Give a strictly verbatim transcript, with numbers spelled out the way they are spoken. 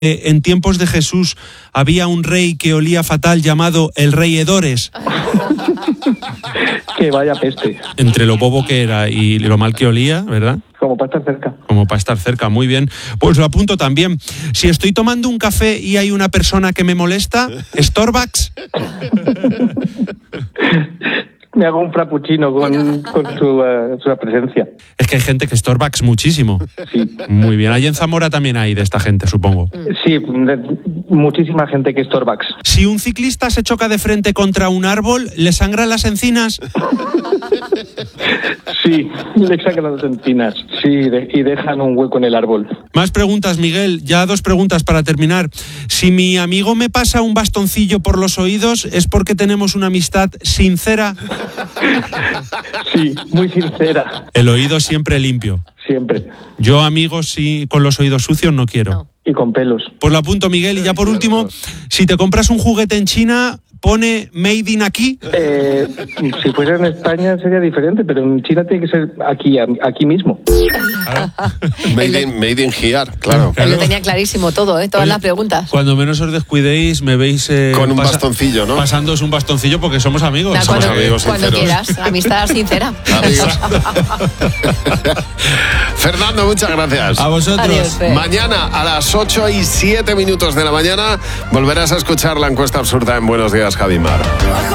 En tiempos de Jesús había un rey que olía fatal llamado el rey Hedores. Que vaya peste. Entre lo bobo que era y lo mal que olía, ¿verdad? Como para estar cerca. Como para estar cerca, muy bien. Pues lo apunto también. Si estoy tomando un café y hay una persona que me molesta, ¿Starbucks? Me hago un frappuccino con, con su, uh, su presencia. Es que hay gente que Starbucks muchísimo. Sí. Muy bien. Ahí en Zamora también hay de esta gente, supongo. Sí, de, muchísima gente que Starbucks. Si un ciclista se choca de frente contra un árbol, ¿le sangran las encinas? Sí, le sacan las encinas. Sí, de, y dejan un hueco en el árbol. Más preguntas, Miguel. Ya dos preguntas para terminar. Si mi amigo me pasa un bastoncillo por los oídos, ¿es porque tenemos una amistad sincera? Sí, muy sincera. El oído siempre limpio. Siempre. Yo, amigos, sí, con los oídos sucios no quiero. No. Y con pelos. Pues lo apunto, Miguel. Y ya por último, si te compras un juguete en China, ¿pone Made in aquí? Eh, si fuera en España sería diferente, pero en China tiene que ser aquí, aquí mismo. Claro. Made in, made in here, claro. Él lo tenía clarísimo todo, ¿eh? Todas Oye, las preguntas. Cuando menos os descuidéis, me veis... Eh, Con un pasa- bastoncillo, ¿no? Pasándoos un bastoncillo porque somos amigos. Nah, somos cuando, amigos cuando sinceros. quieras, amistad sincera. Amigos. Fernando, muchas gracias. A vosotros. Adiós, Fer. Mañana a las ocho y siete minutos de la mañana volverás a escuchar la encuesta absurda en Buenos Días, Javimar.